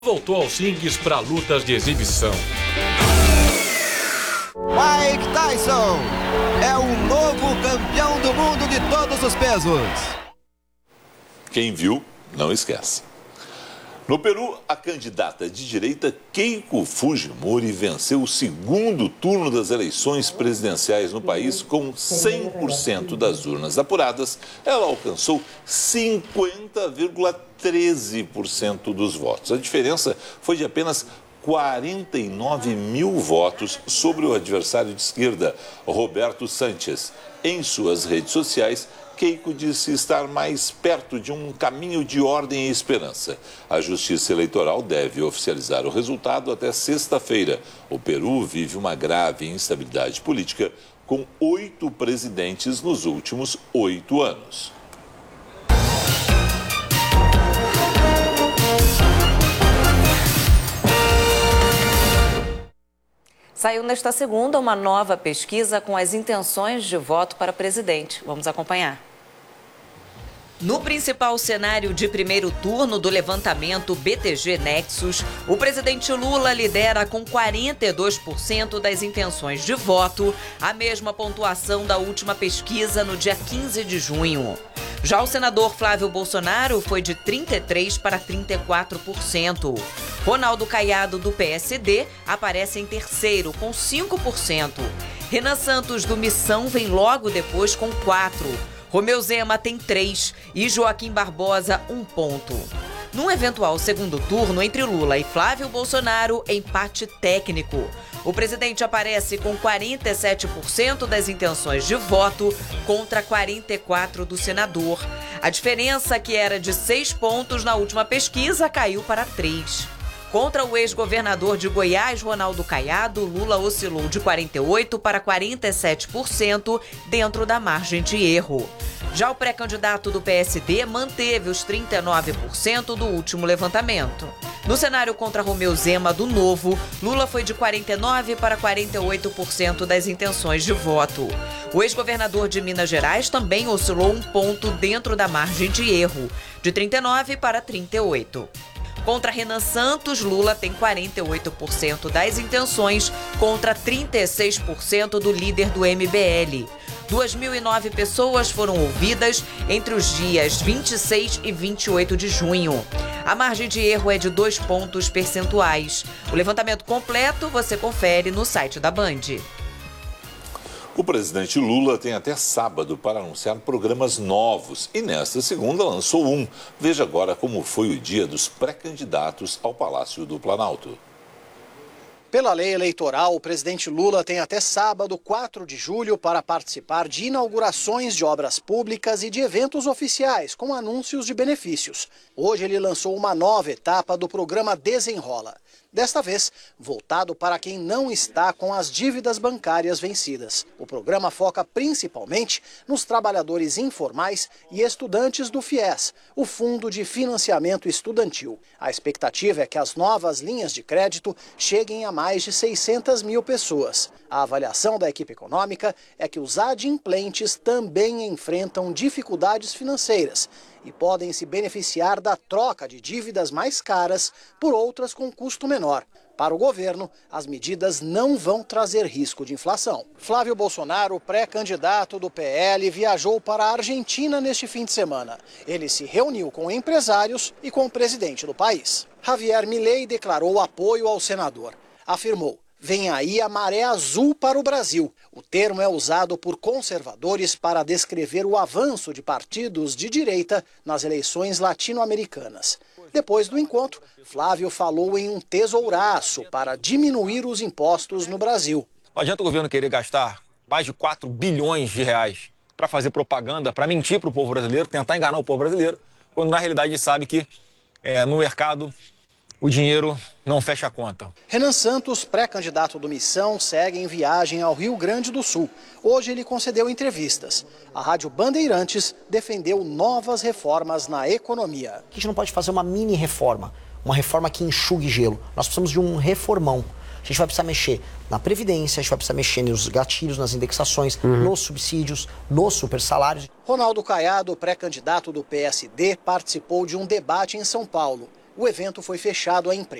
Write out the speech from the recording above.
Voltou aos rings para lutas de exibição. Mike Tyson é o novo campeão do mundo de todos os pesos. Quem viu, não esquece. No Peru, a candidata de direita Keiko Fujimori venceu o segundo turno das eleições presidenciais no país com 100% das urnas apuradas. Ela alcançou 50,13% dos votos. A diferença foi de apenas 49 mil votos sobre o adversário de esquerda, Roberto Sánchez. Em suas redes sociais, Keiko disse estar mais perto de um caminho de ordem e esperança. A Justiça Eleitoral deve oficializar o resultado até sexta-feira. O Peru vive uma grave instabilidade política, com 8 presidentes nos últimos 8 anos. Saiu nesta segunda uma nova pesquisa com as intenções de voto para presidente. Vamos acompanhar. No principal cenário de primeiro turno do levantamento BTG Nexus, o presidente Lula lidera com 42% das intenções de voto, a mesma pontuação da última pesquisa no dia 15 de junho. Já o senador Flávio Bolsonaro foi de 33% para 34%. Ronaldo Caiado, do PSD, aparece em terceiro, com 5%. Renan Santos, do Missão, vem logo depois com 4%. Romeu Zema tem 3% e Joaquim Barbosa 1 ponto. Num eventual segundo turno entre Lula e Flávio Bolsonaro, empate técnico. O presidente aparece com 47% das intenções de voto contra 44% do senador. A diferença, que era de 6 pontos na última pesquisa, caiu para 3. Contra o ex-governador de Goiás, Ronaldo Caiado, Lula oscilou de 48% para 47% dentro da margem de erro. Já o pré-candidato do PSD manteve os 39% do último levantamento. No cenário contra Romeu Zema, do Novo, Lula foi de 49% para 48% das intenções de voto. O ex-governador de Minas Gerais também oscilou 1 ponto dentro da margem de erro, de 39% para 38%. Contra Renan Santos, Lula tem 48% das intenções contra 36% do líder do MBL. 2.009 pessoas foram ouvidas entre os dias 26 e 28 de junho. A margem de erro é de 2 pontos percentuais. O levantamento completo você confere no site da Band. O presidente Lula tem até sábado para anunciar programas novos e nesta segunda lançou um. Veja agora como foi o dia dos pré-candidatos ao Palácio do Planalto. Pela lei eleitoral, o presidente Lula tem até sábado, 4 de julho, para participar de inaugurações de obras públicas e de eventos oficiais, com anúncios de benefícios. Hoje ele lançou uma nova etapa do programa Desenrola. Desta vez, voltado para quem não está com as dívidas bancárias vencidas. O programa foca principalmente nos trabalhadores informais e estudantes do FIES, o Fundo de Financiamento Estudantil. A expectativa é que as novas linhas de crédito cheguem a mais de 600 mil pessoas. A avaliação da equipe econômica é que os adimplentes também enfrentam dificuldades financeiras e podem se beneficiar da troca de dívidas mais caras por outras com custo menor. Para o governo, as medidas não vão trazer risco de inflação. Flávio Bolsonaro, pré-candidato do PL, viajou para a Argentina neste fim de semana. Ele se reuniu com empresários e com o presidente do país. Javier Milei declarou apoio ao senador. Afirmou: vem aí a maré azul para o Brasil. O termo é usado por conservadores para descrever o avanço de partidos de direita nas eleições latino-americanas. Depois do encontro, Flávio falou em um tesouraço para diminuir os impostos no Brasil. Não adianta o governo querer gastar mais de 4 bilhões de reais para fazer propaganda, para mentir para o povo brasileiro, tentar enganar o povo brasileiro, quando na realidade a gente sabe que no mercado o dinheiro não fecha a conta. Renan Santos, pré-candidato do Missão, segue em viagem ao Rio Grande do Sul. Hoje ele concedeu entrevistas. A Rádio Bandeirantes defendeu novas reformas na economia. A gente não pode fazer uma mini reforma, uma reforma que enxugue gelo. Nós precisamos de um reformão. A gente vai precisar mexer na Previdência, a gente vai precisar mexer nos gatilhos, nas indexações, nos subsídios, nos supersalários. Ronaldo Caiado, pré-candidato do PSD, participou de um debate em São Paulo. o evento foi fechado à imprensa.